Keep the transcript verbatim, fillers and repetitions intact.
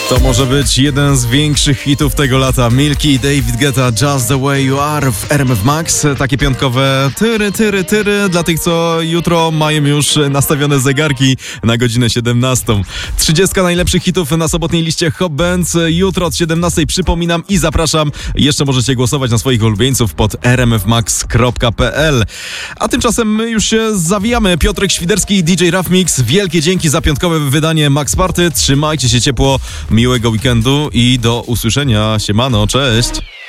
To może być jeden z większych hitów tego lata. Milky, David Guetta, Just the Way You Are w R M F Max. Takie piątkowe tyry, tyry, tyry dla tych, co jutro mają już nastawione zegarki na godzinę siedemnastą. trzydzieści najlepszych hitów na sobotniej liście Hot Bands. Jutro od siedemnastej przypominam i zapraszam. Jeszcze możecie głosować na swoich ulubieńców pod r m f max kropka p l. A tymczasem my już się zawijamy. Piotrek Świderski i D J Rough Mix. Wielkie dzięki za piątkowe wydanie Max Party. Trzymajcie się ciepło. Miłego weekendu i do usłyszenia. Siemano, cześć!